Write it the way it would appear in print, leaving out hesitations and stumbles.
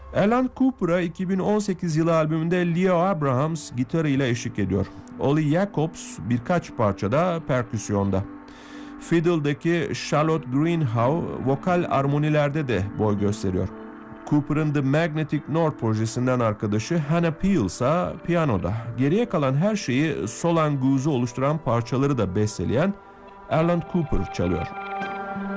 Alan Cooper'a 2018 yılı albümünde Leo Abrahams gitarıyla eşlik ediyor. Ollie Jacobs birkaç parçada perküsyonda. Fiddle'daki Charlotte Greenhow vokal armonilerde de boy gösteriyor. Cooper'ın The Magnetic North projesinden arkadaşı Hannah Peel ise piyanoda. Geriye kalan her şeyi Solan Goose'u oluşturan parçaları da besteleyen Alan Cooper çalıyor.